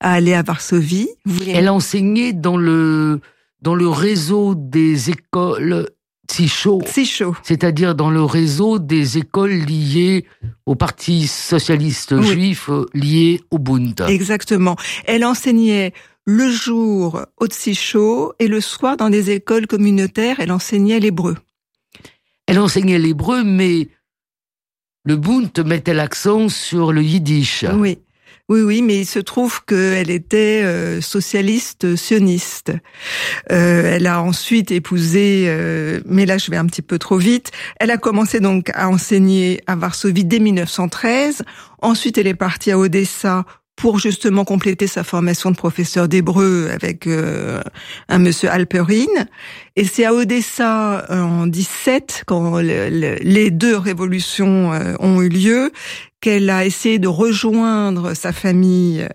à aller à Varsovie. Elle enseignait dans le réseau des écoles Cischo, c'est-à-dire dans le réseau des écoles liées au Parti socialiste juif, liées au Bund. Exactement. Elle enseignait le jour au Cischo et le soir dans des écoles communautaires, elle enseignait l'hébreu. Elle enseignait l'hébreu, mais le Bund mettait l'accent sur le yiddish. Oui, mais il se trouve qu'elle était socialiste sioniste. Elle a ensuite épousé, mais là je vais un petit peu trop vite, elle a commencé donc à enseigner à Varsovie dès 1913. Ensuite, elle est partie à Odessa pour justement compléter sa formation de professeur d'hébreu avec un monsieur Alperin. Et c'est à Odessa en 17, quand les deux révolutions ont eu lieu, qu'elle a essayé de rejoindre sa famille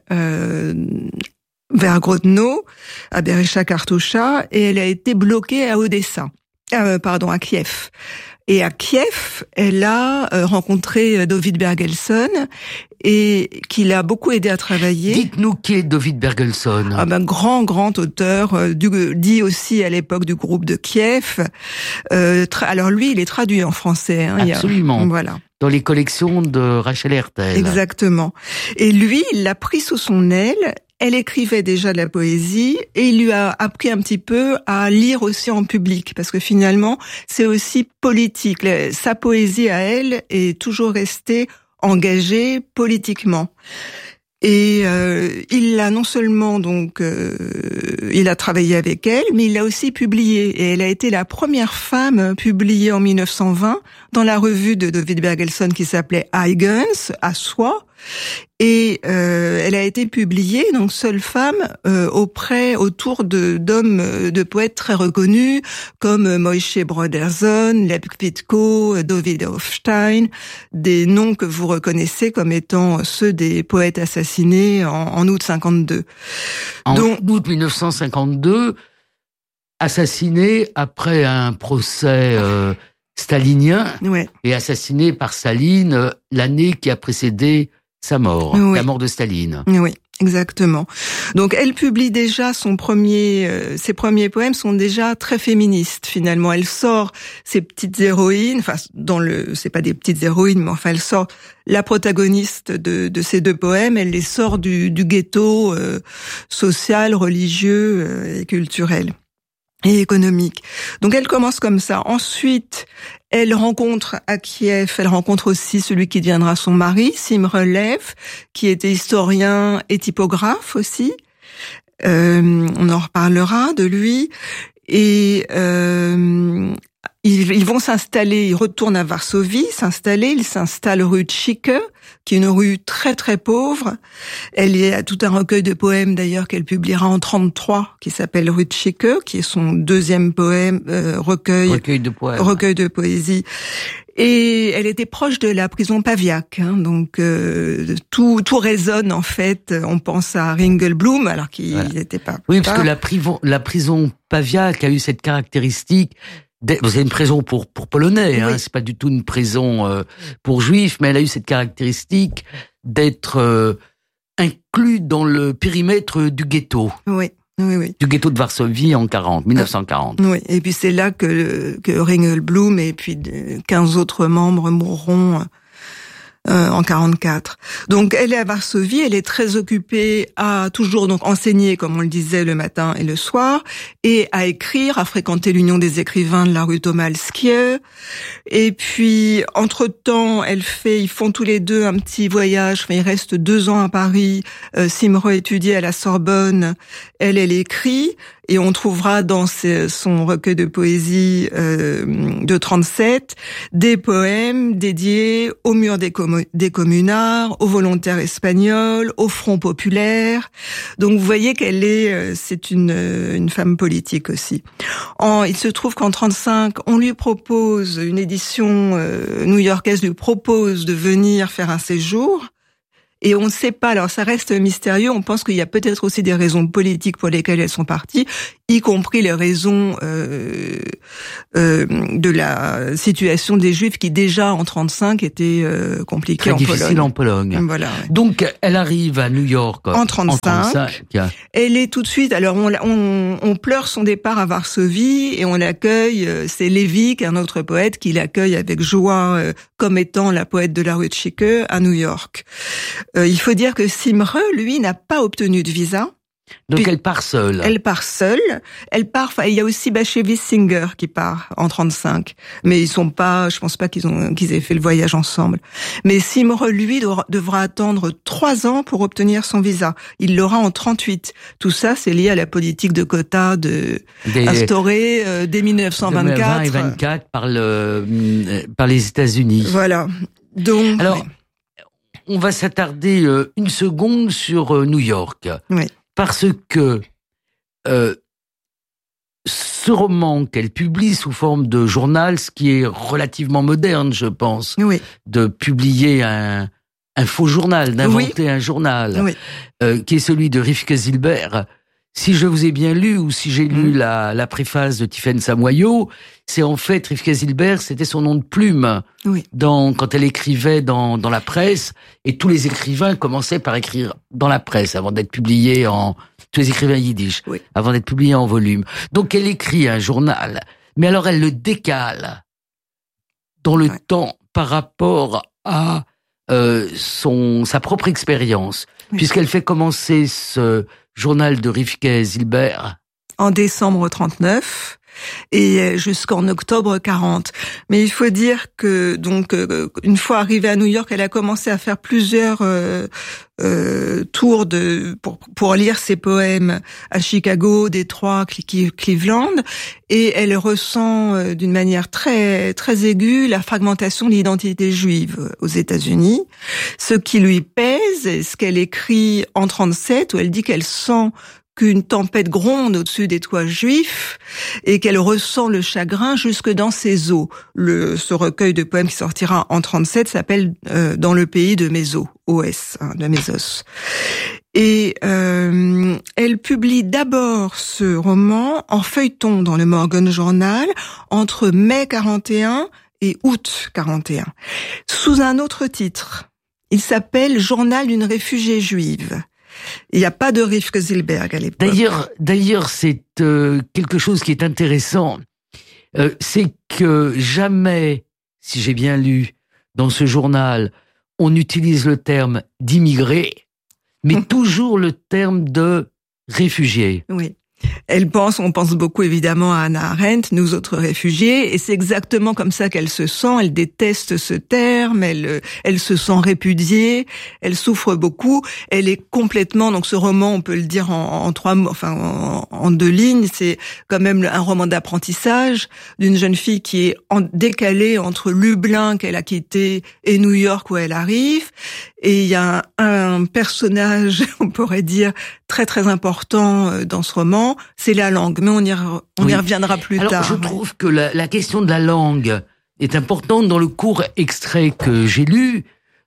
vers Grodno, à Berecha-Kartusha, et elle a été bloquée à Odessa, à Kiev. Et à Kiev, elle a rencontré David Bergelson et qui l'a beaucoup aidé à travailler. Dites-nous qui est David Bergelson. Grand auteur, dit aussi à l'époque du groupe de Kiev. Alors lui, il est traduit en français. Absolument. Voilà. Dans les collections de Rachel Hertel. Exactement. Et lui, il l'a pris sous son aile. Elle écrivait déjà de la poésie et il lui a appris un petit peu à lire aussi en public parce que finalement, c'est aussi politique. Sa poésie à elle est toujours restée engagée politiquement. Et il l'a non seulement il a travaillé avec elle, mais il l'a aussi publié. Et elle a été la première femme publiée en 1920 dans la revue de David Bergelson qui s'appelait Eigens, à soi. Et elle a été publiée, donc seule femme, autour d'hommes, de poètes très reconnus, comme Moïse Broderson, Lev Kvitko, David Hofstein, des noms que vous reconnaissez comme étant ceux des poètes assassinés en août 52. En août 1952, assassinés après un procès stalinien, et assassinés par Staline l'année qui a précédé sa mort, la mort de Staline. Oui, exactement. Donc elle publie déjà ses premiers poèmes sont déjà très féministes finalement. Elle sort ses petites héroïnes, c'est pas des petites héroïnes, mais enfin elle sort la protagoniste de ces deux poèmes, elle les sort du ghetto social, religieux et culturel et économique. Donc elle commence comme ça. Ensuite, elle rencontre à Kiev, elle rencontre aussi celui qui deviendra son mari, Simre Lev, qui était historien et typographe aussi. On en reparlera de lui. Et ils vont s'installer, ils retournent à Varsovie, ils s'installent rue Tchike, qui est une rue très très pauvre. Elle y a tout un recueil de poèmes d'ailleurs qu'elle publiera en 1933, qui s'appelle Rue Tchike, qui est son deuxième recueil de poésie. Et elle était proche de la prison Paviak, donc tout résonne en fait. On pense à Ringelblum, alors qu'il n'était pas. Oui, parce que la prison Paviak a eu cette caractéristique. C'est une prison pour Polonais, c'est pas du tout une prison pour Juifs, mais elle a eu cette caractéristique d'être inclus dans le périmètre du ghetto. Oui. Du ghetto de Varsovie en 1940. Oui, et puis c'est là que Ringelblum et puis 15 autres membres mourront en 44. Donc elle est à Varsovie, elle est très occupée à toujours donc enseigner, comme on le disait, le matin et le soir, et à écrire, à fréquenter l'Union des écrivains de la rue Tomalskie. Et puis entre-temps, ils font tous les deux un petit voyage, ils restent 2 ans à Paris. Simre étudie à la Sorbonne, elle écrit. Et on trouvera dans son recueil de poésie de 37 des poèmes dédiés au mur des communards, aux volontaires espagnols, au Front populaire. Donc vous voyez c'est une femme politique aussi. Il se trouve qu'en 35, on lui propose, une édition new-yorkaise lui propose de venir faire un séjour. Et on ne sait pas, alors ça reste mystérieux, on pense qu'il y a peut-être aussi des raisons politiques pour lesquelles elles sont parties. y compris les raisons de la situation des Juifs qui déjà en 35 était compliquée très difficile en Pologne. Voilà. Ouais. Donc elle arrive à New York en 35. Elle est tout de suite. Alors on pleure son départ à Varsovie et on l'accueille. C'est Lévy, un autre poète, qui l'accueille avec joie comme étant la poète de la rue de Schicke à New York. Il faut dire que Simre, lui, n'a pas obtenu de visa. Donc elle part seule. Elle part seule. Elle part. Enfin, il y a aussi Bashevis Singer qui part en 35, mais ils sont pas. Je pense pas qu'ils aient fait le voyage ensemble. Mais Simre, lui, devra attendre 3 ans pour obtenir son visa. Il l'aura en 38. Tout ça, c'est lié à la politique de quotas instaurée dès 1924 et 24 par les États-Unis. Voilà. Donc. Alors, ouais. On va s'attarder une seconde sur New York. Oui. Parce que ce roman qu'elle publie sous forme de journal, ce qui est relativement moderne, je pense, oui. de publier un faux journal, d'inventer un journal, qui est celui de Rivke Zilber. Si je vous ai bien lu, ou si j'ai lu la préface de Tiffaine Samoyo, c'est en fait, Rivke Zilber, c'était son nom de plume. Oui. Quand elle écrivait dans la presse, et tous les écrivains commençaient par écrire dans la presse avant d'être publiés tous les écrivains yiddish, avant d'être publiés en volume. Donc elle écrit un journal, mais alors elle le décale dans le temps par rapport à sa propre expérience, puisqu'elle fait commencer ce journal de Rivke Zilber en décembre 39 et jusqu'en octobre 40. Mais il faut dire que donc une fois arrivée à New York, elle a commencé à faire plusieurs tours pour lire ses poèmes à Chicago, Détroit, Cleveland, et elle ressent d'une manière très très aiguë la fragmentation de l'identité juive aux États-Unis, ce qui lui pèse, et ce qu'elle écrit en 37 où elle dit qu'elle sent qu'une tempête gronde au-dessus des toits juifs et qu'elle ressent le chagrin jusque dans ses os. Ce recueil de poèmes qui sortira en 37 s'appelle Dans le pays de mes os, OS, de mes os. Et elle publie d'abord ce roman en feuilleton dans le Morgan Journal entre mai 41 et août 41, sous un autre titre. Il s'appelle Journal d'une réfugiée juive. Il n'y a pas de Rivke Zilber à l'époque. D'ailleurs, c'est quelque chose qui est intéressant. C'est que jamais, si j'ai bien lu dans ce journal, on utilise le terme d'immigré, mais toujours le terme de réfugié. Oui. On pense beaucoup évidemment à Hannah Arendt, nous autres réfugiés, et c'est exactement comme ça qu'elle se sent. Elle déteste ce terme, elle se sent répudiée, elle souffre beaucoup. Elle est complètement, donc ce roman, on peut le dire en 3 mots, enfin en 2 lignes, c'est quand même un roman d'apprentissage d'une jeune fille qui est décalée entre Lublin qu'elle a quitté et New York où elle arrive. Et il y a un personnage, on pourrait dire, très très important dans ce roman, c'est la langue. Mais on y reviendra plus tard. Alors je trouve que la question de la langue est importante. Dans le court extrait que j'ai lu,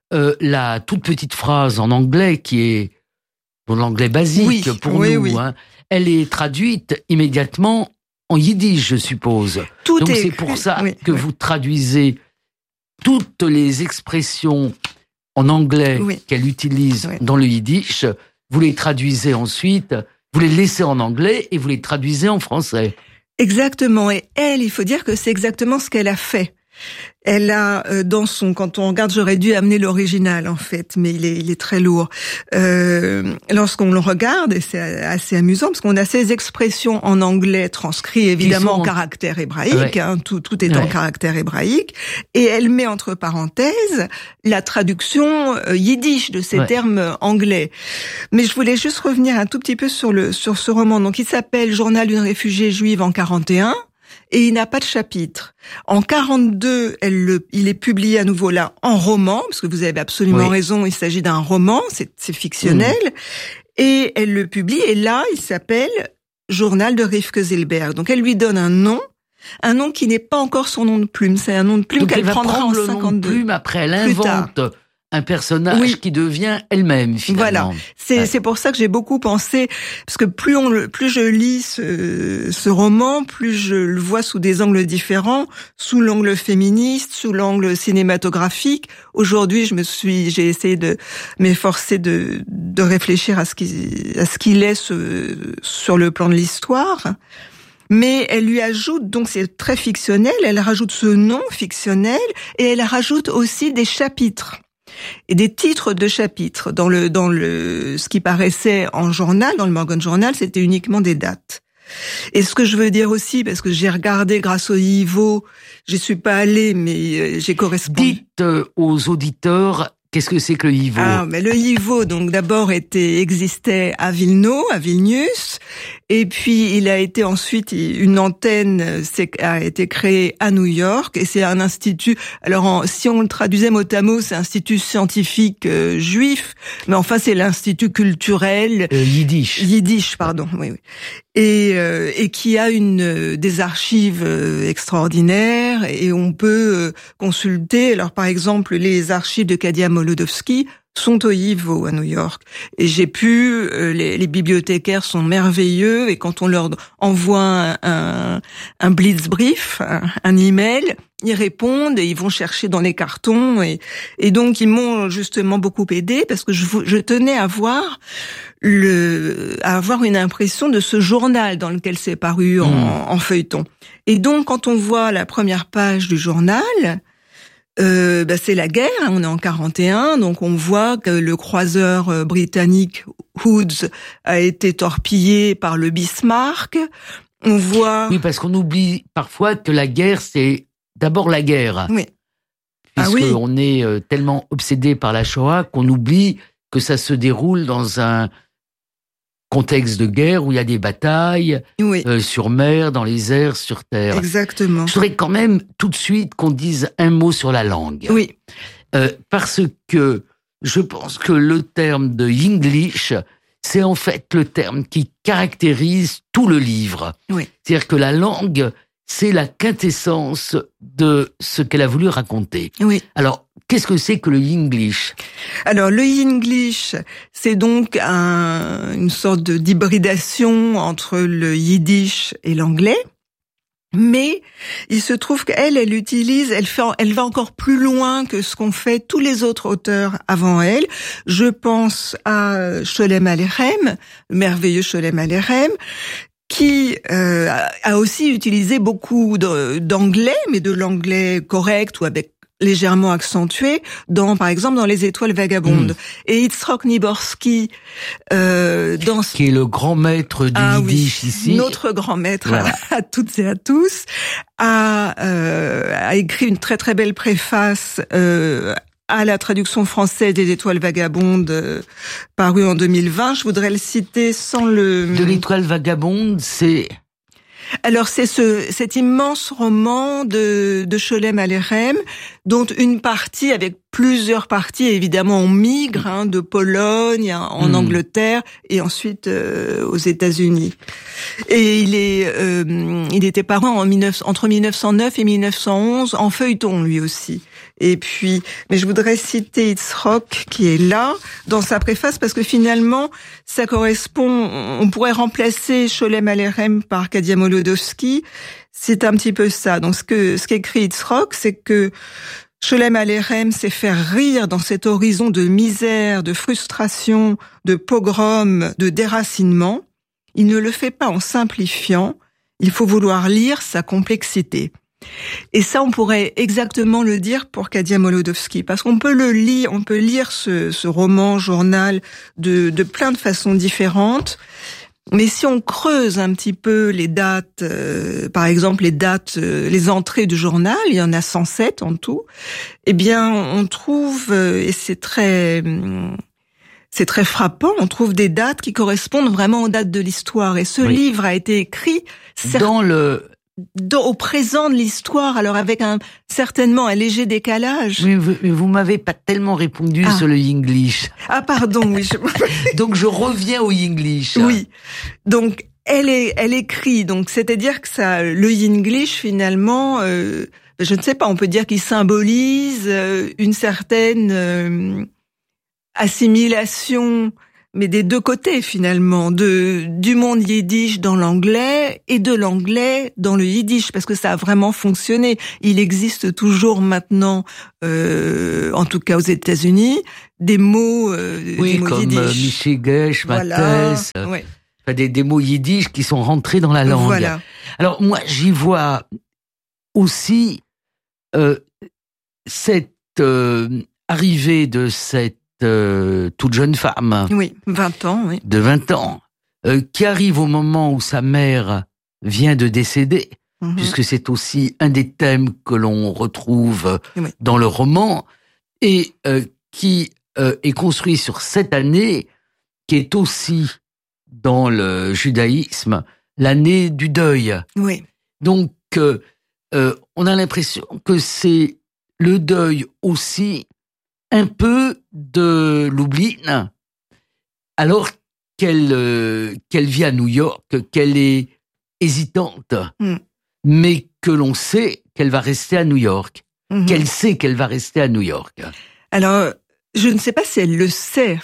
la toute petite phrase en anglais qui est l'anglais basique pour nous, hein, elle est traduite immédiatement en yiddish, je suppose. Donc c'est pour ça que vous traduisez toutes les expressions en anglais qu'elle utilise dans le yiddish, vous les traduisez ensuite, vous les laissez en anglais et vous les traduisez en français. Exactement. Et elle, il faut dire que c'est exactement ce qu'elle a fait. Elle a quand on regarde, j'aurais dû amener l'original en fait, mais il est très lourd. Lorsqu'on le regarde, et c'est assez amusant parce qu'on a ces expressions en anglais transcrites évidemment en caractère hébraïque, tout est en caractère hébraïque, et elle met entre parenthèses la traduction yiddish de ces termes anglais. Mais je voulais juste revenir un tout petit peu sur ce roman. Donc il s'appelle Journal d'une réfugiée juive en 41. Et il n'a pas de chapitre. En 42, il est publié à nouveau là en roman, parce que vous avez absolument raison, il s'agit d'un roman, c'est fictionnel. Et elle le publie, et là, il s'appelle Journal de Rivke Zilber. Donc elle lui donne un nom qui n'est pas encore son nom de plume. C'est un nom de plume qu'elle prendra en 52. Nom de plume, après elle invente un personnage qui devient elle-même, finalement. Voilà. C'est pour ça que j'ai beaucoup pensé, parce que plus je lis ce roman, plus je le vois sous des angles différents, sous l'angle féministe, sous l'angle cinématographique. Aujourd'hui, j'ai essayé de m'efforcer de réfléchir à ce qu'il est sur le plan de l'histoire. Mais elle lui ajoute, donc c'est très fictionnel, elle rajoute ce nom fictionnel et elle rajoute aussi des chapitres et des titres de chapitres. Dans ce qui paraissait en journal, dans le Morgan Journal, c'était uniquement des dates. Et ce que je veux dire aussi, parce que j'ai regardé grâce au YIVO, j'y suis pas allée, mais j'ai correspondu. Dites aux auditeurs, qu'est-ce que c'est que le YIVO? Mais le YIVO, donc d'abord existait à Vilnius, et puis il a été ensuite une antenne a été créée à New York, et c'est un institut. Alors si on le traduisait mot à mot, c'est institut scientifique juif, mais enfin c'est l'institut culturel Yiddish, pardon. Oui. Et qui a des archives extraordinaires, et on peut consulter. Alors par exemple, les archives de Kadia Molodowsky sont au YIVO à New York, et les bibliothécaires sont merveilleux, et quand on leur envoie un blitzbrief, un email, ils répondent et ils vont chercher dans les cartons, et donc ils m'ont justement beaucoup aidé, parce que je tenais à avoir une impression de ce journal dans lequel c'est paru en feuilleton. Et donc quand on voit la première page du journal, c'est la guerre, on est en 41, donc on voit que le croiseur britannique Hoods a été torpillé par le Bismarck. On voit... Oui, parce qu'on oublie parfois que la guerre, c'est d'abord la guerre. Oui. Puisqu'on est tellement obsédé par la Shoah qu'on oublie que ça se déroule dans un contexte de guerre où il y a des batailles sur mer, dans les airs, sur terre. Exactement. Je voudrais quand même tout de suite qu'on dise un mot sur la langue. Oui. Parce que je pense que le terme de Yinglish, c'est en fait le terme qui caractérise tout le livre. Oui. C'est-à-dire que la langue, c'est la quintessence de ce qu'elle a voulu raconter. Oui. Alors, qu'est-ce que c'est que le Yinglish? Alors, le Yinglish, c'est donc une sorte d'hybridation entre le yiddish et l'anglais. Mais il se trouve qu'elle va encore plus loin que ce qu'ont fait tous les autres auteurs avant elle. Je pense à Sholem Aleichem, le merveilleux Sholem Aleichem, qui a aussi utilisé beaucoup d'anglais, mais de l'anglais correct ou avec légèrement accentué, par exemple dans Les Étoiles vagabondes. Et Yitzhak Niborski, qui est le grand maître du yiddish ici. Notre grand maître, voilà. à toutes et à tous, a écrit une très très belle préface à la traduction française des Étoiles vagabondes, parue en 2020. Je voudrais le citer sans le... De l'Étoile vagabonde, c'est... Alors c'est cet immense roman de Sholem Aleichem, dont une partie, avec plusieurs parties, évidemment on migre de Pologne en Angleterre et ensuite aux États-Unis. Et il était paru entre 1909 et 1911 en feuilleton lui aussi. Et puis, mais je voudrais citer Yitzhak qui est là dans sa préface, parce que finalement ça correspond. On pourrait remplacer Sholem Aleichem par Kadia Molodowsky. C'est un petit peu ça. Donc ce qu'écrit Yitzhak, c'est que Sholem Aleichem sait faire rire dans cet horizon de misère, de frustration, de pogrom, de déracinement. Il ne le fait pas en simplifiant. Il faut vouloir lire sa complexité. Et ça, on pourrait exactement le dire pour Kadia Molodowsky, parce qu'on peut on peut lire ce roman journal de plein de façons différentes. Mais si on creuse un petit peu les dates, par exemple les entrées du journal, il y en a 107 en tout, eh bien on trouve, et c'est très frappant, on trouve des dates qui correspondent vraiment aux dates de l'histoire. Et ce livre a été écrit au présent de l'histoire, alors avec certainement un léger décalage. Mais vous m'avez pas tellement répondu sur le Yinglish. Ah pardon, oui. Donc je reviens au Yinglish. Oui. Donc elle écrit, donc c'est-à-dire que le Yinglish finalement je ne sais pas, on peut dire qu'il symbolise une certaine assimilation, mais des deux côtés finalement, du monde yiddish dans l'anglais et de l'anglais dans le yiddish, parce que ça a vraiment fonctionné. Il existe toujours maintenant, en tout cas aux États-Unis, des mots, des mots comme Michigesh, Mates, des mots yiddish qui sont rentrés dans la langue. Voilà. Alors moi, j'y vois aussi cette arrivée de cette toute jeune femme. Oui, 20 ans, oui. De 20 ans, qui arrive au moment où sa mère vient de décéder, puisque c'est aussi un des thèmes que l'on retrouve dans le roman, et qui est construit sur cette année, qui est aussi dans le judaïsme, l'année du deuil. Oui. Donc, on a l'impression que c'est le deuil aussi un peu de Lublin, alors qu'elle vit à New York, qu'elle est hésitante, mais que l'on sait qu'elle va rester à New York, qu'elle sait qu'elle va rester à New York. Alors, je ne sais pas si elle le sait,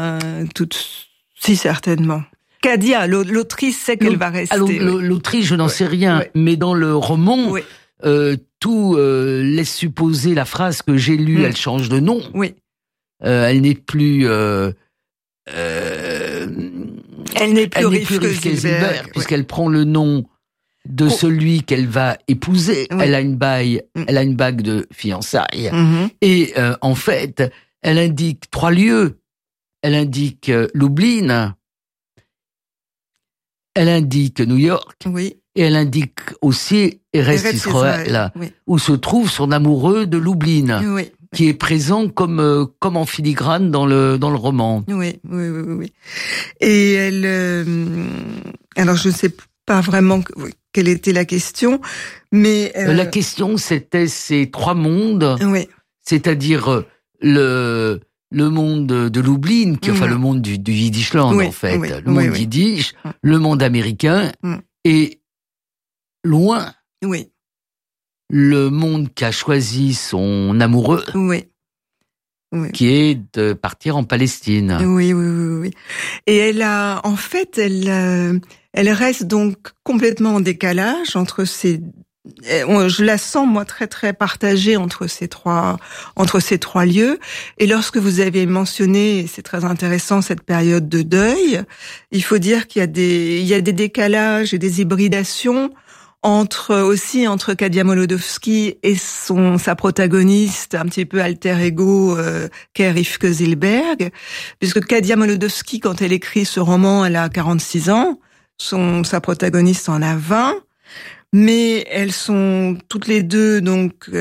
si certainement. Kadia, l'autrice sait qu'elle va rester. Alors, l'autrice, je n'en sais rien, mais dans le roman, tout laisse supposer la phrase que j'ai lue, elle change de nom. Oui. Elle n'est plus... elle n'est plus Rivke Zilberg, puisqu'elle prend le nom de celui qu'elle va épouser. Oui. Elle a une bague de fiançailles. Et en fait, elle indique 3 lieux. Elle indique Lublin, elle indique New York, et elle indique aussi Eretz Israël, où se trouve son amoureux de Lublin, qui est présent comme en filigrane dans le roman. Oui. Et elle, alors je ne sais pas vraiment quelle était la question, mais la question c'était ces 3 mondes, c'est-à-dire le monde de Lublin, enfin le monde du Yiddishland en fait, le monde yiddish, le monde américain, et loin, le monde qu'a choisi son amoureux, qui est de partir en Palestine. Oui. Et elle a, en fait, elle reste donc complètement en décalage entre ces. Je la sens moi très très partagée entre ces trois lieux. Et lorsque vous avez mentionné, c'est très intéressant, cette période de deuil, il faut dire qu'il y a des décalages et des hybridations entre Kadia Molodowsky et sa protagoniste un petit peu alter ego qu'est Rivke Zilberg, puisque Kadia Molodowsky, quand elle écrit ce roman, elle a 46 ans, sa protagoniste en a 20. Mais elles sont toutes les deux, donc,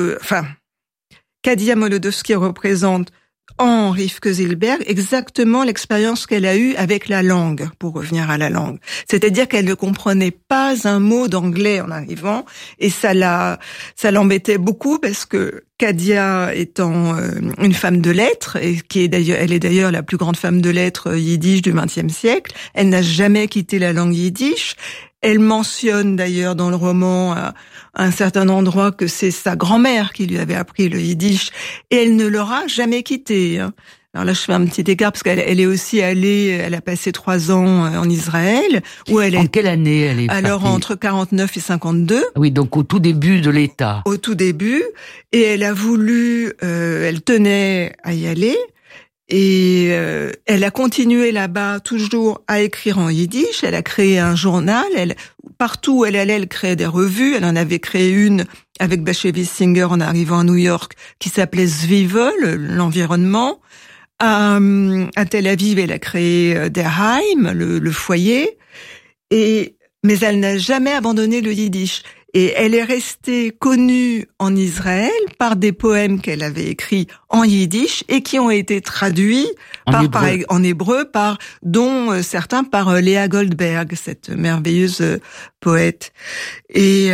Kadia Molodowsky représente en Rivke Zilberg exactement l'expérience qu'elle a eue avec la langue, pour revenir à la langue. C'est-à-dire qu'elle ne comprenait pas un mot d'anglais en arrivant, et ça l'embêtait beaucoup parce que Kadia étant une femme de lettres, et elle est d'ailleurs la plus grande femme de lettres yiddish du XXe siècle, elle n'a jamais quitté la langue yiddish. Elle mentionne d'ailleurs dans le roman à un certain endroit que c'est sa grand-mère qui lui avait appris le yiddish, et elle ne l'aura jamais quitté. Alors là, je fais un petit écart parce qu'elle est aussi allée, elle a passé 3 ans en Israël. En quelle année elle est partie ? Alors entre 49 et 52. Oui, donc au tout début de l'État. Au tout début, et elle a voulu, elle tenait à y aller. Et elle a continué là-bas toujours à écrire en yiddish. Elle a créé un journal. Partout où elle allait, elle créait des revues. Elle en avait créé une avec Bashevis Singer en arrivant à New York qui s'appelait Zwivel, l'environnement. À Tel Aviv, elle a créé Der Heim, le foyer. Mais elle n'a jamais abandonné le yiddish. Et elle est restée connue en Israël par des poèmes qu'elle avait écrits en yiddish et qui ont été traduits en hébreu, dont certains par Léa Goldberg, cette merveilleuse poète. Et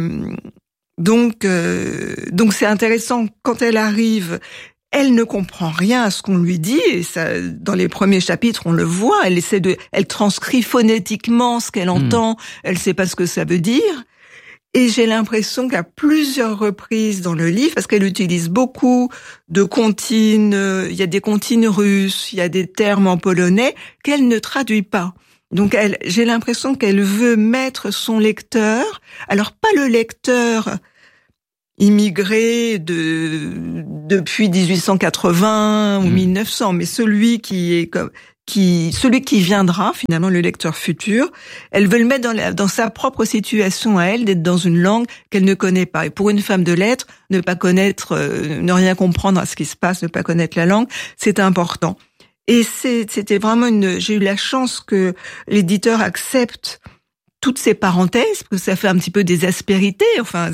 donc c'est intéressant quand elle arrive. Elle ne comprend rien à ce qu'on lui dit, et ça, dans les premiers chapitres, on le voit. Elle transcrit phonétiquement ce qu'elle entend. Elle sait pas ce que ça veut dire. Et j'ai l'impression qu'à plusieurs reprises dans le livre, parce qu'elle utilise beaucoup de comptines, il y a des comptines russes, il y a des termes en polonais qu'elle ne traduit pas. Donc j'ai l'impression qu'elle veut mettre son lecteur, alors pas le lecteur immigré depuis 1880 ou 1900, mais celui celui qui viendra, finalement, le lecteur futur. Elle veut le mettre dans sa propre situation à elle, d'être dans une langue qu'elle ne connaît pas. Et pour une femme de lettres, ne pas connaître, ne rien comprendre à ce qui se passe, ne pas connaître la langue, c'est important. Et c'était vraiment j'ai eu la chance que l'éditeur accepte toutes ces parenthèses, parce que ça fait un petit peu des aspérités, enfin,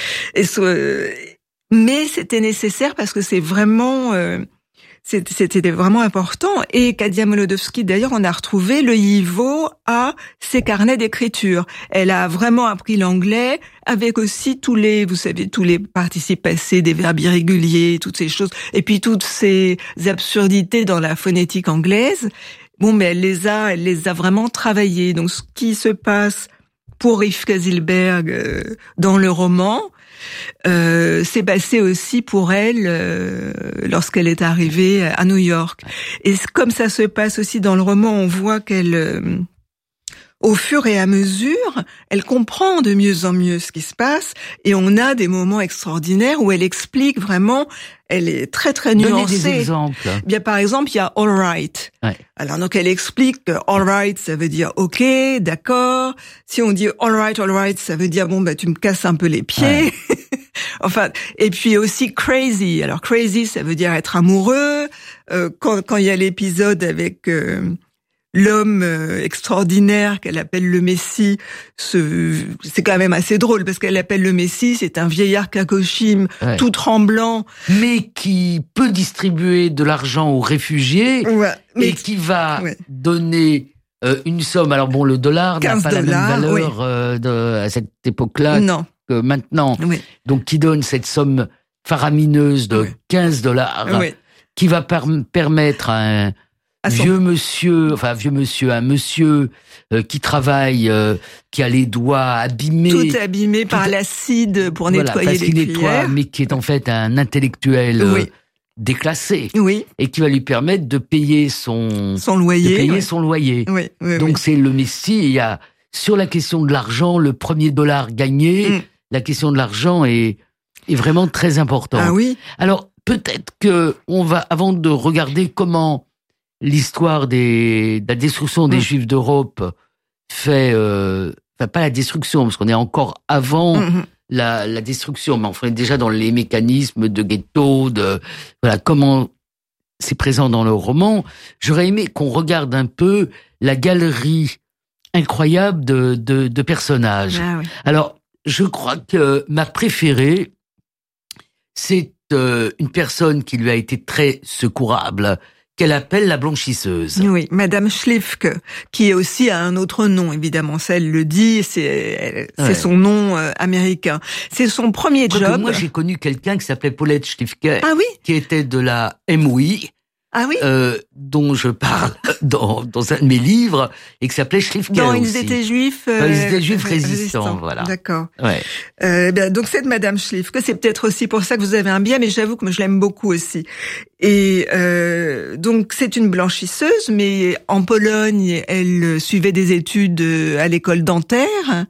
mais c'était nécessaire parce que c'est vraiment, c'était vraiment important. Et Kadia Molodowski, d'ailleurs, on a retrouvé le Yivo à ses carnets d'écriture. Elle a vraiment appris l'anglais avec aussi tous les participes passés, des verbes irréguliers, toutes ces choses, et puis toutes ces absurdités dans la phonétique anglaise. Bon, mais elle les a vraiment travaillées. Donc, ce qui se passe pour Rivka Zilberg dans le roman, s'est passé aussi pour elle lorsqu'elle est arrivée à New York. Et comme ça se passe aussi dans le roman, on voit qu'elle, au fur et à mesure, elle comprend de mieux en mieux ce qui se passe, et on a des moments extraordinaires où elle explique vraiment. Elle est très très nuancée. Donnez des exemples. Bien, par exemple, il y a all right. Ouais. Alors donc elle explique que all right, ça veut dire ok, d'accord. Si on dit all right, ça veut dire bon tu me casses un peu les pieds. Ouais. Enfin, et puis aussi crazy. Alors crazy, ça veut dire être amoureux. Quand il y a l'épisode avec l'homme extraordinaire qu'elle appelle le Messie, c'est quand même assez drôle parce qu'elle l'appelle le Messie, c'est un vieillard kakoshim, ouais, tout tremblant, mais qui peut distribuer de l'argent aux réfugiés, ouais, et qui va, ouais, donner une somme. Alors bon, le dollar n'a pas la même valeur, oui, à cette époque-là, non, que maintenant. Oui. Donc qui donne cette somme faramineuse de, oui, $15, oui, qui va permettre à un un monsieur qui travaille, qui a les doigts abîmés. Tout abîmé par l'acide pour nettoyer les cuillères. Nettoie, mais qui est en fait un intellectuel, oui, déclassé. Oui. Et qui va lui permettre de payer son loyer. De payer, oui, son loyer. Oui, oui, donc, oui, c'est le Messie. Il y a, sur la question de l'argent, le premier dollar gagné, la question de l'argent est vraiment très importante. Ah oui. Alors, peut-être que on va, avant de regarder comment l'histoire de la destruction des Juifs d'Europe fait, pas la destruction, parce qu'on est encore avant la destruction, mais on est déjà dans les mécanismes de ghetto, voilà, comment c'est présent dans le roman. J'aurais aimé qu'on regarde un peu la galerie incroyable de personnages. Ah oui. Alors, je crois que ma préférée, c'est une personne qui lui a été très secourable, qu'elle appelle la blanchisseuse. Oui, Madame Schlifke, qui est aussi a un autre nom, évidemment. Ça, elle le dit, c'est ouais, son nom américain. C'est son premier job. Moi, j'ai connu quelqu'un qui s'appelait Paulette Schlifke, ah oui, qui était de la MOI. Ah oui, dont je parle dans un de mes livres, et qui s'appelait Schlifke dans aussi. Ils étaient juifs. Ils étaient juifs résistants, voilà. D'accord. Ouais. Bien, donc cette Madame Schlifke, c'est peut-être aussi pour ça que vous avez un biais, mais j'avoue que moi je l'aime beaucoup aussi. Et donc c'est une blanchisseuse, mais en Pologne, elle suivait des études à l'école dentaire.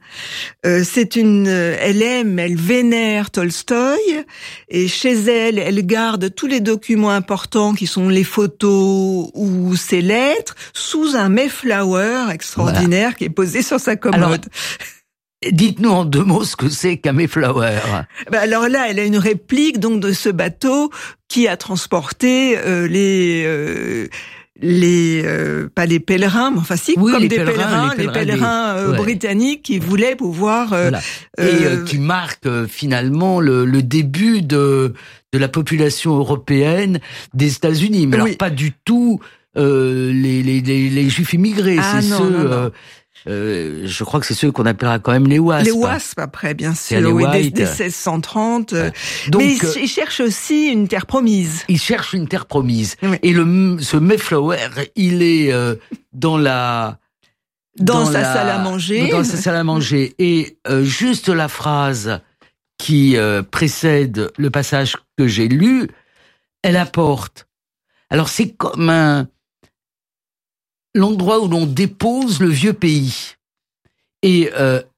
Elle vénère Tolstoï, et chez elle, elle garde tous les documents importants qui sont les photos ou ses lettres sous un Mayflower extraordinaire, voilà, qui est posé sur sa commode. Alors, dites-nous en 2 mots ce que c'est qu'un Mayflower. Alors là, elle a une réplique donc de ce bateau qui a transporté pas les pèlerins, mais enfin si, oui, comme les pèlerins ouais, britanniques qui voulaient pouvoir voilà, et qui marque finalement le début de la population européenne des États-Unis, mais oui, alors pas du tout les Juifs immigrés, c'est non, ceux non. Je crois que c'est ceux qu'on appellera quand même les WASP. Les WASP après, bien sûr, oui, dès 1630. Ouais. Donc, mais ils cherchent aussi une terre promise. Ils cherchent une terre promise. Oui. Et ce Mayflower, il est dans la dans sa salle à manger. Dans sa salle à manger. Et juste la phrase qui précède le passage que j'ai lu, elle apporte. Alors c'est comme l'endroit où l'on dépose le vieux pays. Et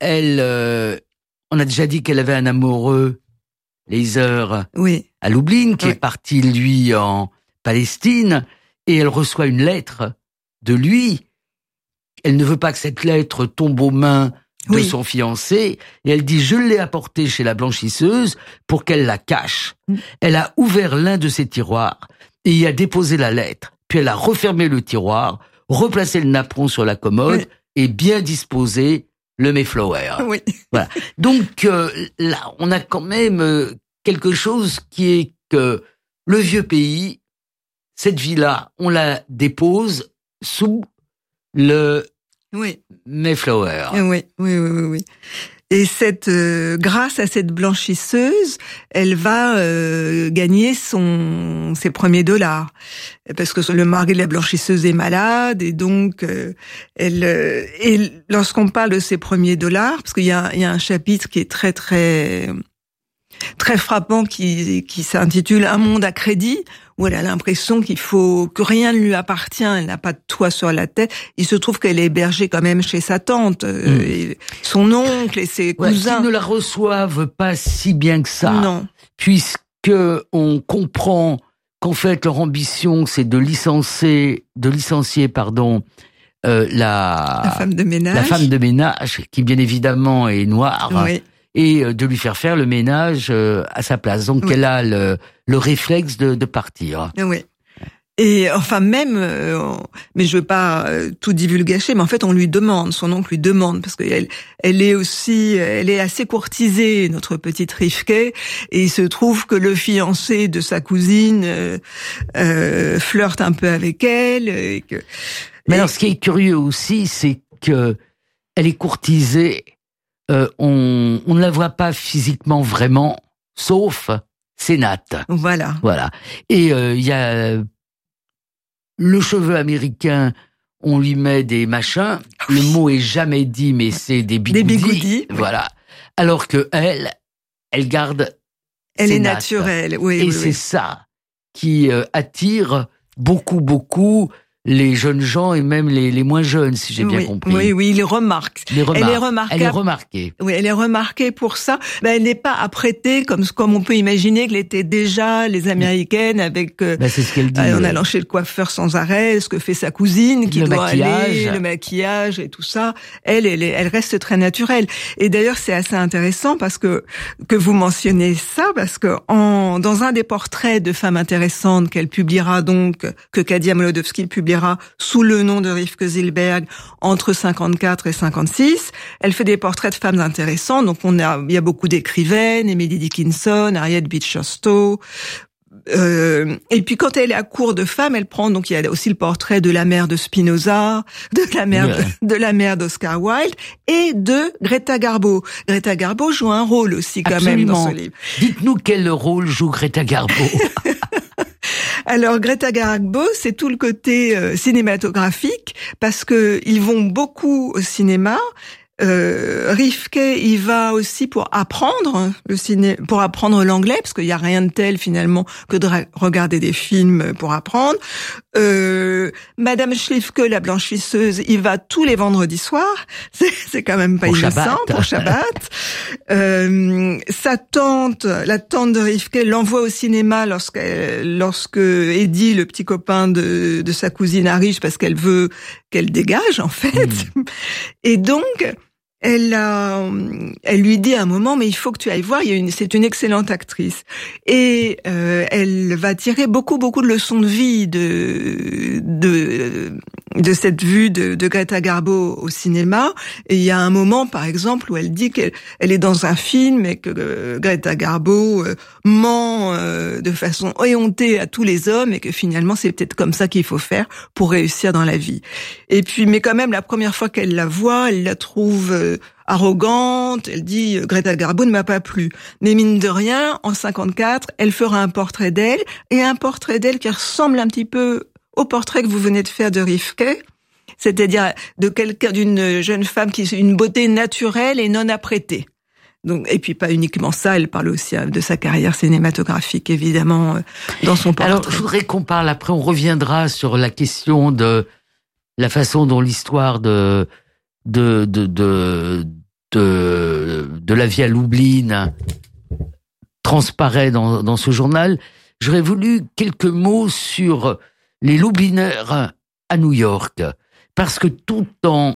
on a déjà dit qu'elle avait un amoureux, Laser, à Lublin, qui est parti, lui, en Palestine, et elle reçoit une lettre de lui. Elle ne veut pas que cette lettre tombe aux mains de son fiancé, et elle dit « Je l'ai apportée chez la blanchisseuse pour qu'elle la cache. » Elle a ouvert l'un de ses tiroirs et y a déposé la lettre. Puis elle a refermé le tiroir, replacé le napperon sur la commode et bien disposé le Mayflower. Voilà. Donc là, on a quand même quelque chose qui est que le vieux pays, cette vie-là, on la dépose sous le Mayflower. Oui. Et grâce à cette blanchisseuse, elle va gagner ses premiers $, parce que le mari de la blanchisseuse est malade, et donc et lorsqu'on parle de ses premiers $, parce qu'il y a un chapitre qui est très très très frappant qui s'intitule Un monde à crédit, où elle a l'impression que rien ne lui appartient, elle n'a pas de toit sur la tête. Il se trouve qu'elle est hébergée quand même chez sa tante, et son oncle et ses cousins. Qui ne la reçoivent pas si bien que ça. Non. Puisque on comprend qu'en fait leur ambition c'est de licencier la femme de ménage. La femme de ménage, qui bien évidemment est noire. Et de lui faire le ménage à sa place. Donc elle a le réflexe de partir. Oui. Et enfin même, mais je veux pas tout divulgacher, mais en fait on lui demande, son oncle lui demande, parce qu'elle elle est assez courtisée, notre petite Rivke, et il se trouve que le fiancé de sa cousine flirte un peu avec elle. Mais alors ce qui est curieux aussi, c'est que elle est courtisée. On ne la voit pas physiquement vraiment, sauf ses nattes. Voilà. Et il y a le cheveu américain, on lui met des machins. Le mot est jamais dit, mais c'est des bigoudis. Des bigoudis. Voilà. Alors que elle garde. Elle est nattes. naturelle. Et c'est ça qui attire beaucoup les jeunes gens et même les moins jeunes, si j'ai bien compris. Oui, ils les remarquent. Elle est remarquée. Oui, elle est remarquée pour ça. Ben, elle n'est pas apprêtée comme on peut imaginer que l'étaient déjà les Américaines avec c'est ce qu'elle dit. En allant chez le coiffeur sans arrêt, ce que fait sa cousine qui doit aller, le maquillage et tout ça. Elle reste très naturelle. Et d'ailleurs, c'est assez intéressant parce que vous mentionnez ça, parce que dans un des portraits de femmes intéressantes qu'elle publiera donc, que Kadia Molodowsky publiera sous le nom de Rivke Zillberg entre 54 et 56. Elle fait des portraits de femmes intéressantes. Donc il y a beaucoup d'écrivaines, Emily Dickinson, Harriet Beecher Stowe. Et puis quand elle est à court de femmes, elle prend, donc il y a aussi le portrait de la mère de Spinoza, de la mère d'Oscar Wilde et de Greta Garbo. Greta Garbo joue un rôle aussi quand même dans ce livre. Dites-nous quel rôle joue Greta Garbo. Alors Greta Garbo, c'est tout le côté cinématographique, parce que ils vont beaucoup au cinéma. Rivke, il va aussi pour apprendre pour apprendre l'anglais, parce qu'il y a rien de tel finalement que de regarder des films pour apprendre. Madame Schlifke, la blanchisseuse, il va tous les vendredis soirs. C'est quand même pas innocent pour Shabbat. Sa tante, la tante de Rivke, l'envoie au cinéma lorsque Eddie, le petit copain de sa cousine, arrive, parce qu'elle veut qu'elle dégage en fait. Et donc elle lui dit à un moment, mais il faut que tu ailles voir, c'est une excellente actrice. Et elle va tirer beaucoup de leçons de vie de cette vue de Greta Garbo au cinéma. Et il y a un moment, par exemple, où elle dit qu'elle est dans un film et que Greta Garbo ment de façon éhontée à tous les hommes, et que finalement c'est peut-être comme ça qu'il faut faire pour réussir dans la vie. Et puis, mais quand même, la première fois qu'elle la voit, elle la trouve arrogante. Elle dit Greta Garbo ne m'a pas plu. Mais mine de rien, en 54, elle fera un portrait d'elle, et un portrait d'elle qui ressemble un petit peu au portrait que vous venez de faire de Rivke. c'est-à-dire d'une jeune femme qui est une beauté naturelle et non apprêtée. Donc, et puis pas uniquement ça, elle parle aussi de sa carrière cinématographique, évidemment, dans son portrait. Alors, je voudrais qu'on parle, après on reviendra sur la question de la façon dont l'histoire de la vie à Lublin transparaît dans ce journal. J'aurais voulu quelques mots sur les Lubliners à New York, parce que tout en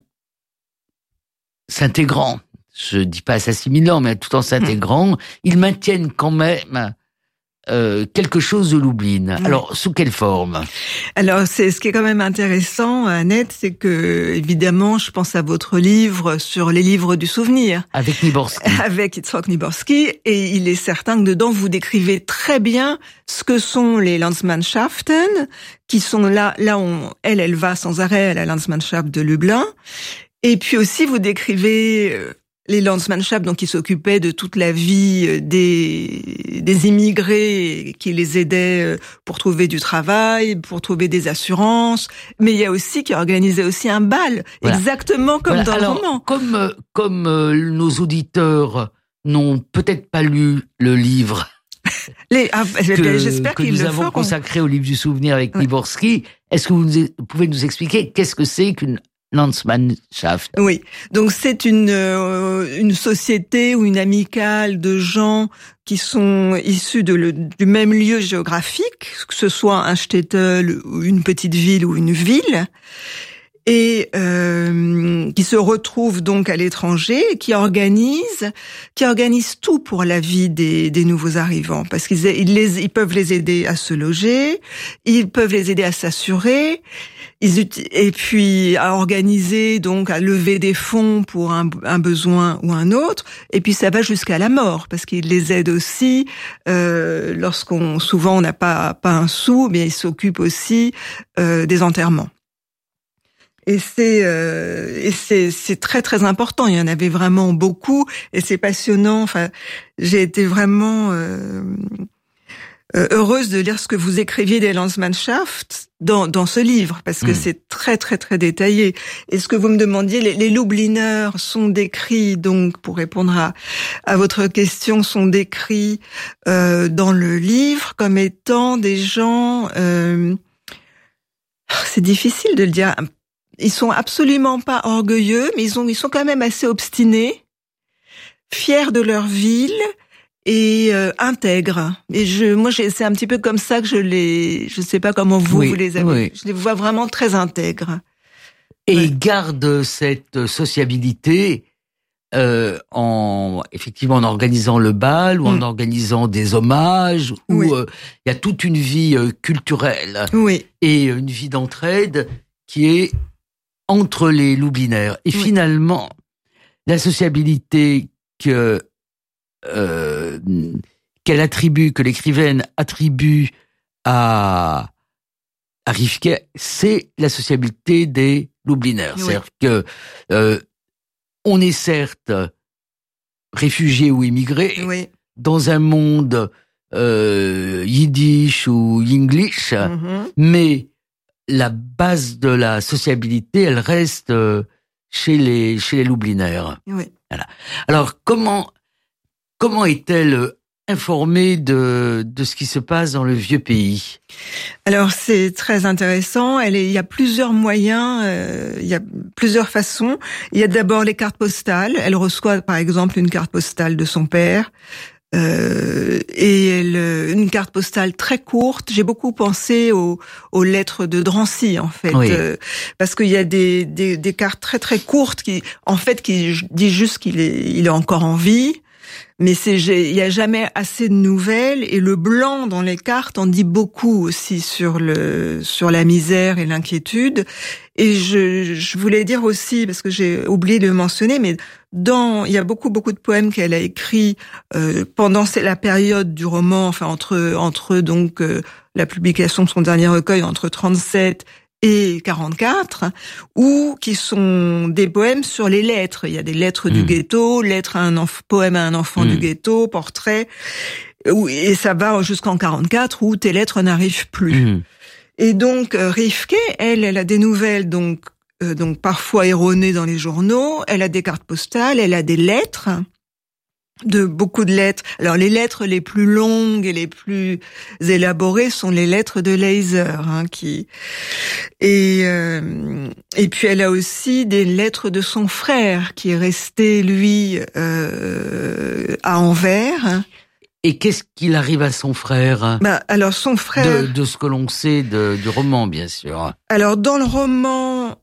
s'intégrant, je dis pas s'assimilant, mais tout en s'intégrant, ils maintiennent quand même quelque chose de Lublin. Oui. Alors, sous quelle forme? Alors, c'est ce qui est quand même intéressant, Annette, c'est que, évidemment, je pense à votre livre sur les livres du souvenir. Avec Nyborski. Avec Itzhak Nyborski, et il est certain que dedans, vous décrivez très bien ce que sont les Landsmannschaften, qui sont là où elle va sans arrêt à la Landsmannschaft de Lublin. Et puis aussi, vous décrivez les Landsmannschaften, donc qui s'occupaient de toute la vie des immigrés, qui les aidaient pour trouver du travail, pour trouver des assurances, mais il y a aussi qui organisaient aussi un bal, voilà. Exactement comme dans le roman. Comme nos auditeurs n'ont peut-être pas lu le livre j'espère que qu'ils nous le avons feront. consacré au livre du souvenir avec Nyborski, est-ce que vous pouvez nous expliquer qu'est-ce que c'est qu'une Landsmannschaft? Oui, donc c'est une société ou une amicale de gens qui sont issus du même lieu géographique, que ce soit un shtetl ou une petite ville ou une ville, et qui se retrouvent donc à l'étranger, et qui organisent tout pour la vie des nouveaux arrivants, parce qu'ils peuvent les aider à se loger, ils peuvent les aider à s'assurer, et puis à organiser, donc à lever des fonds pour un besoin ou un autre, et puis ça va jusqu'à la mort, parce qu'ils les aident aussi souvent on n'a pas un sou, mais ils s'occupent aussi des enterrements. Et c'est très très important. Il y en avait vraiment beaucoup, et c'est passionnant. Enfin, j'ai été vraiment heureuse de lire ce que vous écriviez des Landsmannschaft dans ce livre, parce que c'est très très très détaillé. Et ce que vous me demandiez, les Lubliners sont décrits, donc pour répondre à votre question, sont décrits dans le livre comme étant des gens. C'est difficile de le dire. Ils sont absolument pas orgueilleux, mais ils sont quand même assez obstinés, fiers de leur ville et intègres. Et c'est un petit peu comme ça que je sais pas comment vous les avez. Oui. Je les vois vraiment très intègres. Et ils gardent cette sociabilité effectivement en organisant le bal ou en organisant des hommages, où il y a toute une vie culturelle et une vie d'entraide qui est entre les Lubliners. Et finalement, la sociabilité que l'écrivaine attribue à Rivke, c'est la sociabilité des Lubliners. C'est-à-dire que on est certes réfugié ou immigré dans un monde yiddish ou english, mais la base de la sociabilité, elle reste chez les Lubliners. Oui. Voilà. Alors, comment est-elle informée de ce qui se passe dans le vieux pays? Alors, c'est très intéressant. Il y a plusieurs moyens, il y a plusieurs façons. Il y a d'abord les cartes postales. Elle reçoit, par exemple, une carte postale de son père. Une carte postale très courte. J'ai beaucoup pensé aux lettres de Drancy, en fait, parce qu'il y a des cartes très très courtes qui disent juste qu'il est encore en vie. Mais il y a jamais assez de nouvelles, et le blanc dans les cartes en dit beaucoup aussi sur la misère et l'inquiétude. Et je voulais dire aussi, parce que j'ai oublié de le mentionner, mais il y a beaucoup de poèmes qu'elle a écrits pendant la période du roman, enfin entre donc la publication de son dernier recueil entre 37 et 44, ou qui sont des poèmes sur les lettres. Il y a des lettres du ghetto, poème à un enfant du ghetto, portrait, et ça va jusqu'en 44 où tes lettres n'arrivent plus. Et donc Rivke, elle a des nouvelles donc donc parfois erronées dans les journaux. Elle a des cartes postales, elle a des lettres, beaucoup de lettres. Alors les lettres les plus longues et les plus élaborées sont les lettres de Leyser, et puis elle a aussi des lettres de son frère qui est resté lui à Anvers. Et qu'est-ce qu'il arrive à son frère? Alors son frère, de ce que l'on sait du roman, bien sûr. Alors dans le roman,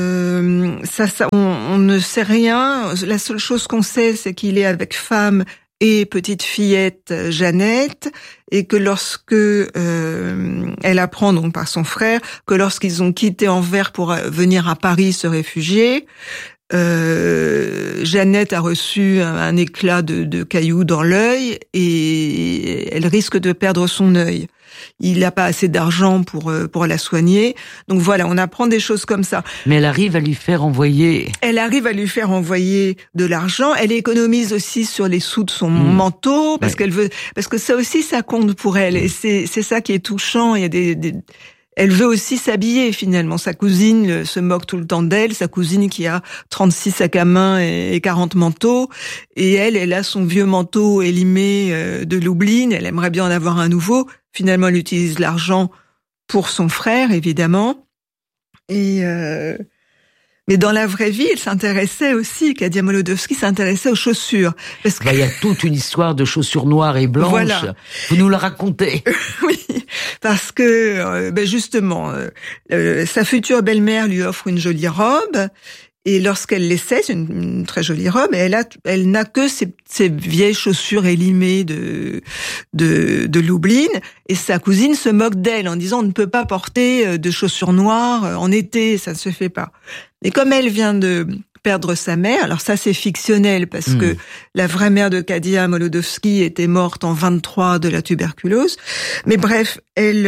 on ne sait rien. La seule chose qu'on sait, c'est qu'il est avec femme et petite fillette Jeannette, et que lorsque elle apprend donc par son frère que lorsqu'ils ont quitté Anvers pour venir à Paris se réfugier, Jeannette a reçu un éclat de cailloux dans l'œil et elle risque de perdre son œil. Il n'a pas assez d'argent pour la soigner. Donc voilà, on apprend des choses comme ça. Mais elle arrive à lui faire envoyer. Elle arrive à lui faire envoyer de l'argent. Elle économise aussi sur les sous de son manteau parce que ça aussi ça compte pour elle. Et c'est ça qui est touchant. Il y a elle veut aussi s'habiller finalement. Sa cousine se moque tout le temps d'elle, sa cousine qui a 36 sacs à main et 40 manteaux. Et elle a son vieux manteau élimé de Lublin, elle aimerait bien en avoir un nouveau. Finalement, elle utilise l'argent pour son frère, évidemment. Mais dans la vraie vie, elle s'intéressait aussi, Kadia Molodowsky s'intéressait aux chaussures. Parce que... il y a toute une histoire de chaussures noires et blanches. Voilà. Vous nous la racontez. Oui, parce que justement, sa future belle-mère lui offre une jolie robe. Et lorsqu'elle l'essaie, c'est une très jolie robe, et elle n'a que ces vieilles chaussures élimées de Lublin, et sa cousine se moque d'elle en disant on ne peut pas porter de chaussures noires en été, ça ne se fait pas. Et comme elle vient de perdre sa mère, alors ça c'est fictionnel parce que la vraie mère de Kadia Molodowsky était morte en 23 de la tuberculose, mais bref,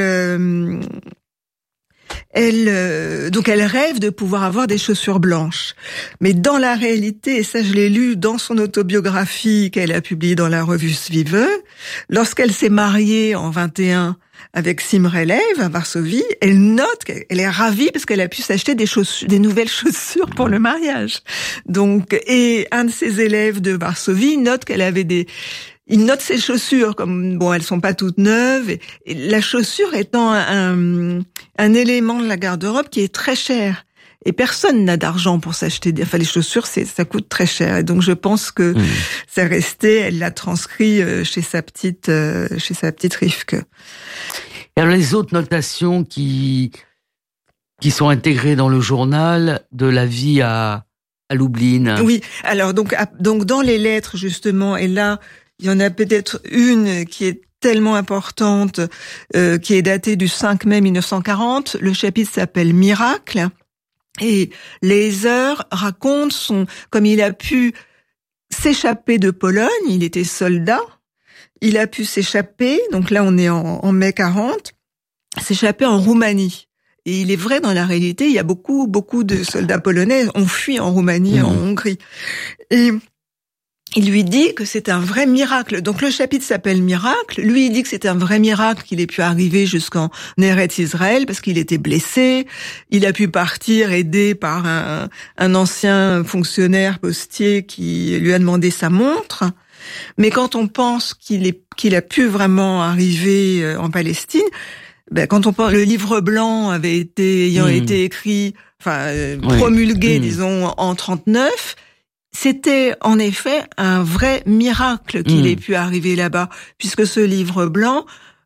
donc elle rêve de pouvoir avoir des chaussures blanches. Mais dans la réalité, et ça je l'ai lu dans son autobiographie qu'elle a publiée dans la revue Svive, lorsqu'elle s'est mariée en 21 avec Simre Lev à Varsovie, elle note qu'elle est ravie parce qu'elle a pu s'acheter des nouvelles chaussures pour le mariage. Donc, et un de ses élèves de Varsovie note qu'elle avait il note ses chaussures comme elles sont pas toutes neuves, et la chaussure étant un élément de la garde-robe qui est très cher. Et personne n'a d'argent pour s'acheter les chaussures, ça coûte très cher. Et donc je pense que c'est resté, elle l'a transcrit chez sa petite Rivke. Et alors les autres notations qui sont intégrées dans le journal de la vie à Lublin. Oui, alors donc dans les lettres justement, et là il y en a peut-être une qui est tellement importante, qui est datée du 5 mai 1940. Le chapitre s'appelle Miracle. Et Leyser raconte comme il a pu s'échapper de Pologne, il était soldat, il a pu s'échapper, donc là on est en mai 40, s'échapper en Roumanie. Et il est vrai, dans la réalité, il y a beaucoup de soldats polonais ont fui en Roumanie, en Hongrie. Et il lui dit que c'est un vrai miracle. Donc le chapitre s'appelle Miracle. Lui, il dit que c'est un vrai miracle qu'il ait pu arriver jusqu'en Eretz Israël parce qu'il était blessé. Il a pu partir aidé par un ancien fonctionnaire postier qui lui a demandé sa montre. Mais quand on pense qu'il a pu vraiment arriver en Palestine, quand on pense, le livre blanc ayant été écrit, promulgué, disons, en 39, c'était en effet un vrai miracle qu'il ait pu arriver là-bas, puisque ce livre blanc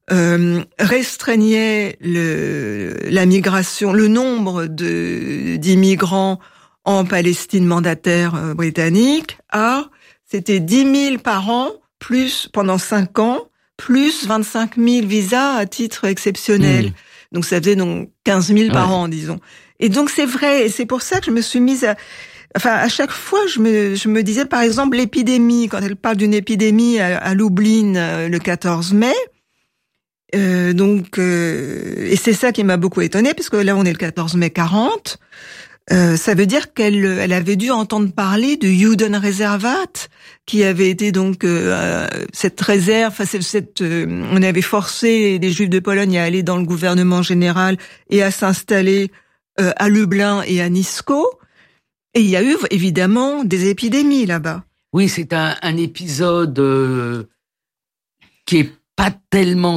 restreignait la migration, le nombre d'immigrants en Palestine mandataire britannique c'était 10 000 par an, plus pendant 5 ans, plus 25 000 visas à titre exceptionnel. Donc ça faisait 15 000 par an, disons. Et donc c'est vrai, et c'est pour ça que je me suis mise à chaque fois, je me disais, par exemple, l'épidémie, quand elle parle d'une épidémie à Lublin le 14 mai, et c'est ça qui m'a beaucoup étonnée, parce que là, on est le 14 mai 40, ça veut dire qu'elle avait dû entendre parler de Judenreservat, qui avait été donc cette réserve, on avait forcé les Juifs de Pologne à aller dans le gouvernement général et à s'installer à Lublin et à Nisko. Et il y a eu évidemment des épidémies là-bas. Oui, c'est un épisode qui est pas tellement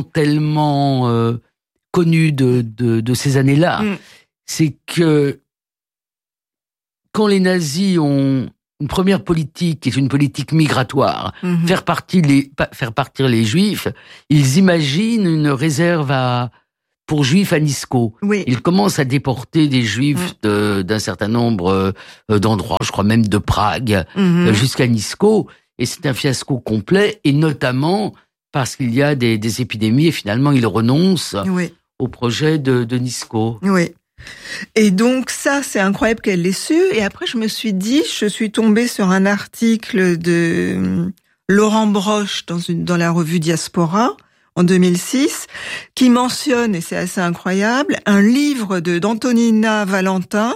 connu de ces années-là. C'est que quand les nazis ont une première politique, qui est une politique migratoire, faire partir les juifs, ils imaginent une réserve pour juifs à Nisko. Oui. Ils commencent à déporter des juifs d'un certain nombre d'endroits, je crois même de Prague, jusqu'à Nisko, et c'est un fiasco complet, et notamment parce qu'il y a des épidémies, et finalement ils renoncent au projet de Nisko. Oui. Et donc ça, c'est incroyable qu'elle l'ait su. Et après, je me suis dit, je suis tombée sur un article de Laurent Broche dans la revue Diaspora en 2006, qui mentionne, et c'est assez incroyable, un livre d'Antonina Valentin,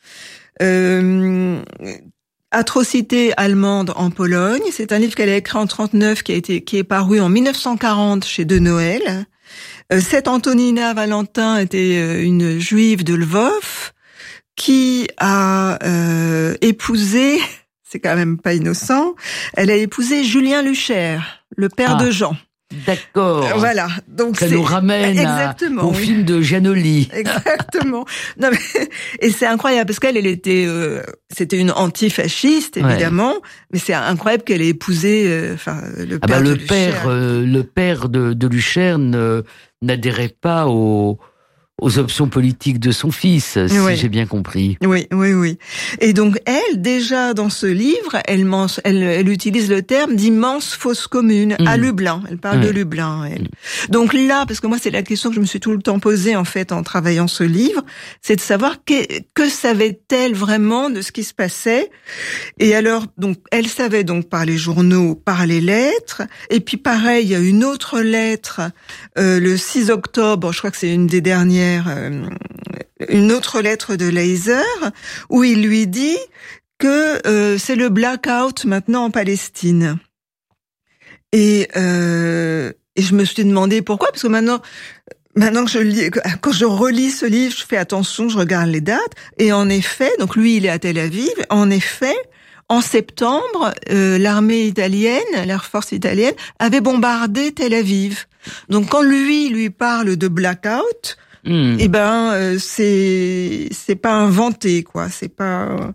Atrocités allemandes en Pologne. C'est un livre qu'elle a écrit en 1939, qui est paru en 1940 chez De Noël. Cette Antonina Valentin était une juive de Lvov qui a épousé, c'est quand même pas innocent, elle a épousé Julien Luchaire, le père de Jean. D'accord. Voilà. Donc ça nous ramène au film de Giannoli. Exactement. Non, mais, et c'est incroyable parce qu'elle était, c'était une antifasciste évidemment, mais c'est incroyable qu'elle ait épousé, le père de Luchaire. Le père de Luchaire n'adhérait pas aux options politiques de son fils, si j'ai bien compris. Oui. Et donc elle, déjà dans ce livre, elle utilise le terme d'immense fosse commune à Lublin. Elle parle de Lublin. Elle. Donc là, parce que moi c'est la question que je me suis tout le temps posée en fait en travaillant ce livre, c'est de savoir que savait-elle vraiment de ce qui se passait. Et alors donc elle savait donc par les journaux, par les lettres. Et puis pareil, il y a une autre lettre le 6 octobre. Je crois que c'est une des dernières. Une autre lettre de Laser où il lui dit que c'est le blackout maintenant en Palestine. Et je me suis demandé pourquoi, parce que maintenant que quand je relis ce livre, je fais attention, je regarde les dates, et en effet, donc lui il est à Tel Aviv, en effet, en septembre, l'armée italienne, l'Air Force italienne, avait bombardé Tel Aviv. Donc quand lui parle de blackout, eh ben c'est pas inventé quoi, c'est pas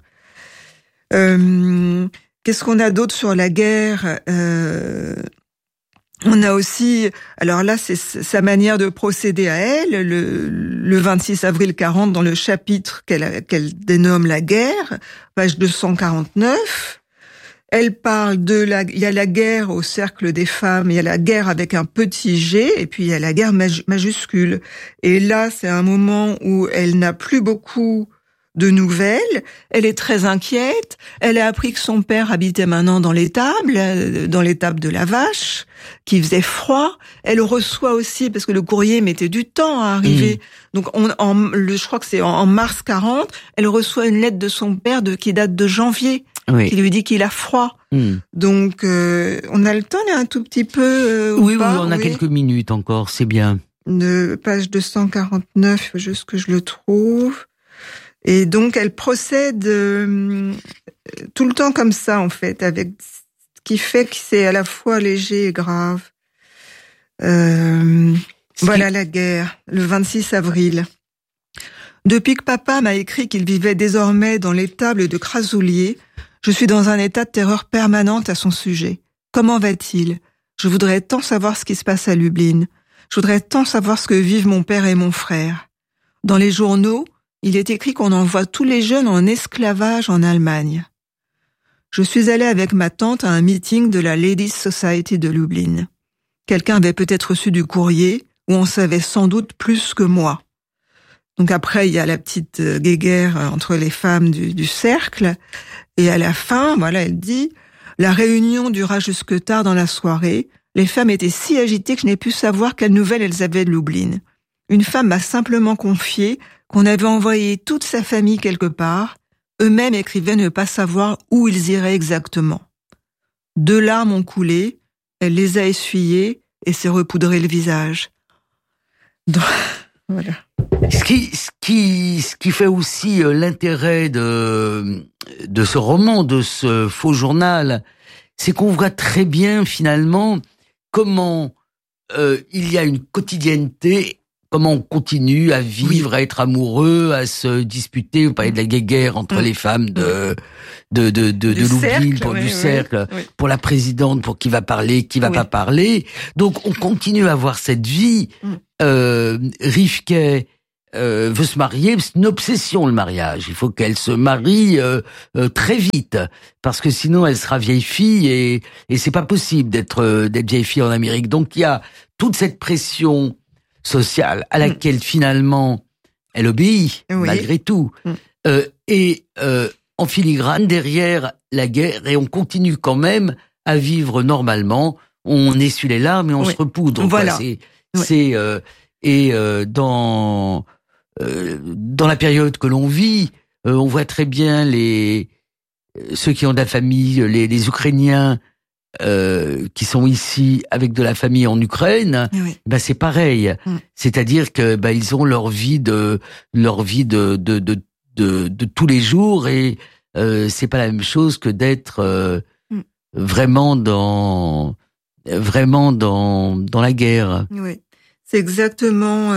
qu'est-ce qu'on a d'autre sur la guerre on a aussi, alors là c'est sa manière de procéder à elle, le 26 avril 40 dans le chapitre qu'elle dénomme la guerre, page 249. Elle parle il y a la guerre au cercle des femmes, il y a la guerre avec un petit G, et puis il y a la guerre majuscule. Et là, c'est un moment où elle n'a plus beaucoup de nouvelles, elle est très inquiète, elle a appris que son père habitait maintenant dans l'étable de la Vache, qu'il faisait froid, elle reçoit aussi, parce que le courrier mettait du temps à arriver, donc je crois que c'est en mars 40, elle reçoit une lettre de son père qui date de janvier, qui lui dit qu'il a froid. Donc, on a le temps là un tout petit peu Oui, on a quelques minutes encore, c'est bien. De page 249, il faut juste que je le trouve. Et donc, elle procède tout le temps comme ça, en fait, avec ce qui fait que c'est à la fois léger et grave. Voilà la guerre, le 26 avril. Depuis que papa m'a écrit qu'il vivait désormais dans l'étable de Krasoulier, je suis dans un état de terreur permanente à son sujet. Comment va-t-il? Je voudrais tant savoir ce qui se passe à Lublin. Je voudrais tant savoir ce que vivent mon père et mon frère. Dans les journaux, il est écrit qu'on envoie tous les jeunes en esclavage en Allemagne. Je suis allée avec ma tante à un meeting de la Ladies Society de Lublin. Quelqu'un avait peut-être reçu du courrier, où on savait sans doute plus que moi. Donc après, il y a la petite guéguerre entre les femmes du cercle. Et à la fin, voilà, elle dit « La réunion dura jusque tard dans la soirée. Les femmes étaient si agitées que je n'ai pu savoir quelles nouvelles elles avaient de Lublin. Une femme m'a simplement confié qu'on avait envoyé toute sa famille quelque part. Eux-mêmes écrivaient ne pas savoir où ils iraient exactement. 2 larmes ont coulé, elle les a essuyées et s'est repoudré le visage. » Donc, voilà. Ce qui fait aussi l'intérêt de ce roman, de ce faux journal, c'est qu'on voit très bien finalement comment il y a une quotidienneté, comment on continue à vivre, à être amoureux, à se disputer. Vous parlez de la guéguerre entre les femmes de Loubline, du cercle, pour la présidente, pour qui va parler, qui va pas parler. Donc on continue à avoir cette vie. Rivka veut se marier, c'est une obsession le mariage. Il faut qu'elle se marie très vite, parce que sinon elle sera vieille fille et c'est pas possible d'être vieille fille en Amérique. Donc il y a toute cette pression sociale à laquelle finalement elle obéit malgré tout. En filigrane derrière la guerre, et on continue quand même à vivre normalement. On essuie les larmes et on se repoudre. Voilà. Dans la période que l'on vit, on voit très bien ceux qui ont de la famille, les Ukrainiens qui sont ici avec de la famille en Ukraine. Ben c'est pareil. C'est-à-dire que ils ont leur vie de tous les jours, et c'est pas la même chose que d'être vraiment dans la guerre. Oui, c'est exactement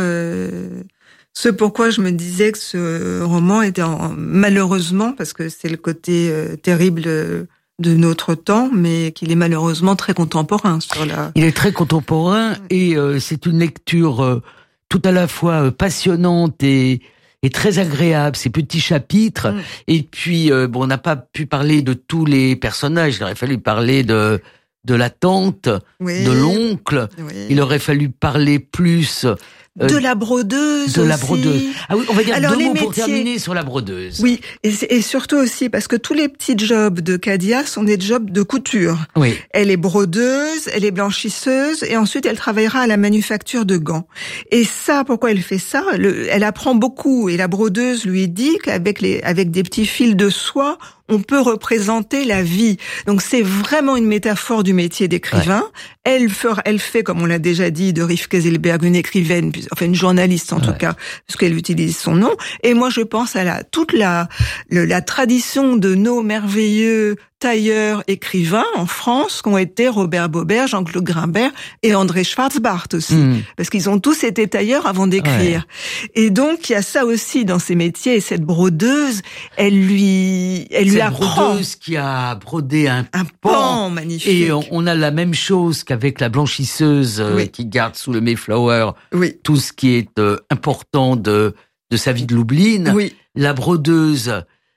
ce pourquoi je me disais que ce roman était malheureusement, parce que c'est le côté terrible de notre temps, mais qu'il est malheureusement très contemporain Il est très contemporain, et c'est une lecture tout à la fois passionnante et très agréable, ces petits chapitres. Et puis on n'a pas pu parler de tous les personnages. Il aurait fallu parler de la tante, de l'oncle. Il aurait fallu parler plus de la brodeuse. De la brodeuse. Ah oui, on va dire alors, 2 mots pour terminer sur la brodeuse. Oui, et surtout aussi parce que tous les petits jobs de Kadia sont des jobs de couture. Oui. Elle est brodeuse, elle est blanchisseuse, et ensuite elle travaillera à la manufacture de gants. Et ça, pourquoi elle fait ça? Elle apprend beaucoup, et la brodeuse lui dit qu'avec des petits fils de soie, on peut représenter la vie. Donc c'est vraiment une métaphore du métier d'écrivain. Elle fait, comme on l'a déjà dit, de Rivka Zilberg une écrivaine, enfin une journaliste en tout cas, parce qu'elle utilise son nom. Et moi je pense à toute la tradition de nos merveilleux tailleurs écrivains en France, qui ont été Robert Baubert, Jean-Claude Grimbert et André Schwarzbart aussi. Parce qu'ils ont tous été tailleurs avant d'écrire. Et donc, il y a ça aussi dans ces métiers, et cette brodeuse, elle lui apprend. Brodeuse qui a brodé un pan magnifique. Et on a la même chose qu'avec la blanchisseuse qui garde sous le Mayflower tout ce qui est important de sa vie de Loubline. La brodeuse,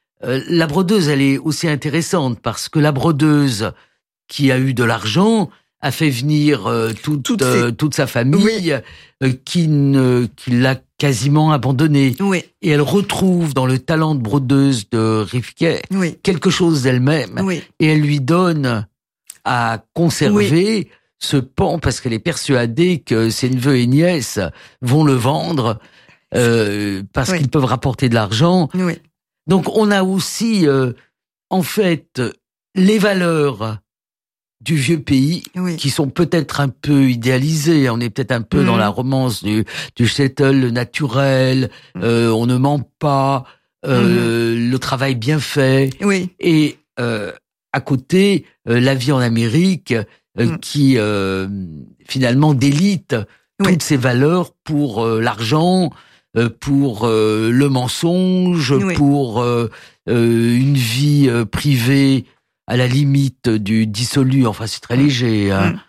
elle est aussi intéressante, parce que la brodeuse qui a eu de l'argent a fait venir toute sa famille qui l'a quasiment abandonnée. Et elle retrouve dans le talent de brodeuse de Rivka quelque chose d'elle-même. Et elle lui donne à conserver ce pan, parce qu'elle est persuadée que ses neveux et nièces vont le vendre parce qu'ils peuvent rapporter de l'argent. Donc on a aussi en fait les valeurs du vieux pays qui sont peut-être un peu idéalisées. On est peut-être un peu dans la romance du shtetl, le naturel, on ne ment pas, le travail bien fait. Et à côté, la vie en Amérique qui finalement délite toutes ces valeurs pour l'argent, pour le mensonge, pour une vie privée à la limite du dissolu. Enfin, c'est très léger. Hein.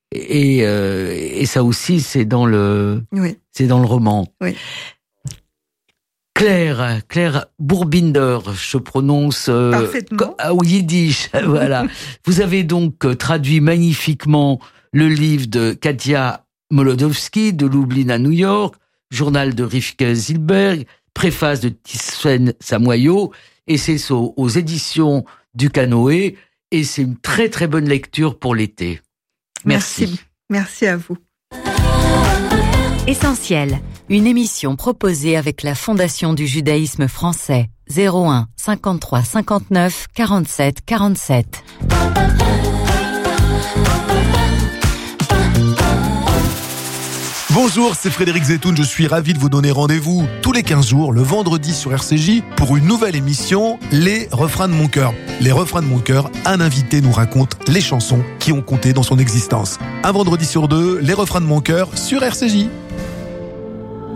Et ça aussi, c'est dans le roman. Claire Bourbinder, je prononce parfaitement yiddish. Voilà. Vous avez donc traduit magnifiquement le livre de Katia Molodowski, de Loubline à New York, journal de Rivka Zilberg, préface de Tiffaine Samoyo, et c'est aux éditions du Canoë, et c'est une très très bonne lecture pour l'été. Merci. Merci à vous. Essentiel, une émission proposée avec la Fondation du judaïsme français, 01 53 59 47 47. Bonjour, c'est Frédéric Zetoun, je suis ravi de vous donner rendez-vous tous les 15 jours, le vendredi sur RCJ, pour une nouvelle émission, Les Refrains de mon cœur. Les Refrains de mon cœur, un invité nous raconte les chansons qui ont compté dans son existence. Un vendredi sur deux, Les Refrains de mon cœur sur RCJ.